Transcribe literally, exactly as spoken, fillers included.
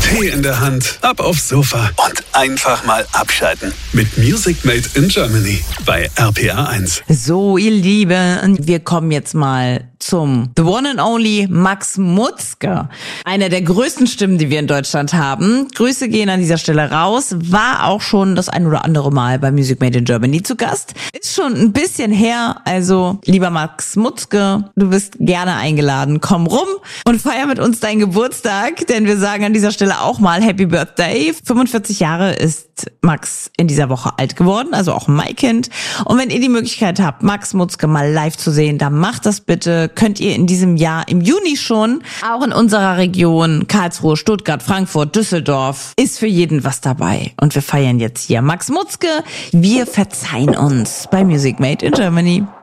Tee in der Hand, ab aufs Sofa und einfach mal abschalten. Mit Music Made in Germany bei R P R eins. So, ihr Lieben, wir kommen jetzt mal zum The One and Only Max Mutzke. Einer der größten Stimmen, die wir in Deutschland haben. Grüße gehen an dieser Stelle raus. War auch schon das ein oder andere Mal bei Music Made in Germany zu Gast. Ist schon ein bisschen her. Also, lieber Max Mutzke, du bist gerne eingeladen. Komm rum und feier mit uns deinen Geburtstag, denn wir sagen an dieser Stelle auch mal Happy Birthday. fünfundvierzig Jahre ist Max in dieser Woche alt geworden, also auch ein Maikind. Und wenn ihr die Möglichkeit habt, Max Mutzke mal live zu sehen, dann macht das bitte. Könnt ihr in diesem Jahr im Juni schon, auch in unserer Region, Karlsruhe, Stuttgart, Frankfurt, Düsseldorf, ist für jeden was dabei. Und wir feiern jetzt hier Max Mutzke. Wir verzeihen uns bei Music Made in Germany.